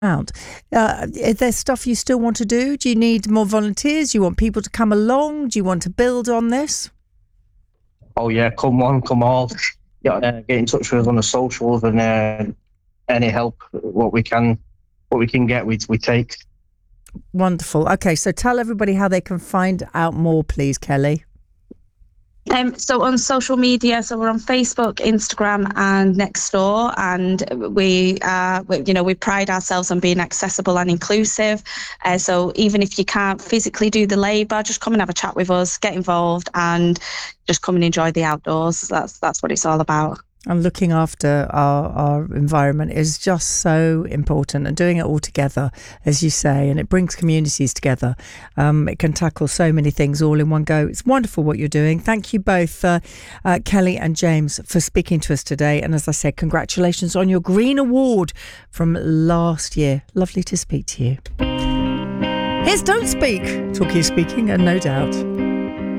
Out. Is there stuff you still want to do? Do you need more volunteers? Do you want people to come along? Do you want to build on this? Oh yeah, come on, come all. Yeah, get in touch with us on the socials, and any help what we can get, we take. Wonderful. Okay, so tell everybody how they can find out more, please, Kelly. So on social media, so we're on Facebook, Instagram, and Nextdoor, and we pride ourselves on being accessible and inclusive. So even if you can't physically do the labour, just come and have a chat with us, get involved, and just come and enjoy the outdoors. That's what it's all about. And looking after our environment is just so important, and doing it all together, as you say, and it brings communities together. It can tackle so many things all in one go. It's wonderful what you're doing. Thank you both, Kelly and James, for speaking to us today. And as I said, congratulations on your Green Award from last year. Lovely to speak to you. Here's Don't Speak, Talkie Speaking, and No Doubt.